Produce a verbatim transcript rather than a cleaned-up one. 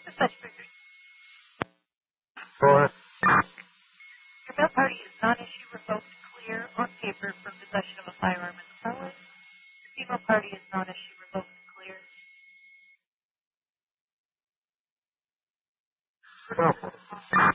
Such figures. Four. Your bail party is non-issue, revoked, clear, on paper for possession of a firearm in the felon. Your female party is non-issue, revoked, clear. Four.